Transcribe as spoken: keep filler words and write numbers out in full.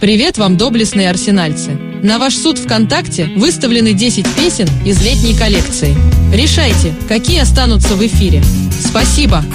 Привет вам, доблестные арсенальцы! На ваш суд ВКонтакте выставлены десять песен из летней коллекции. Решайте, какие останутся в эфире. Спасибо!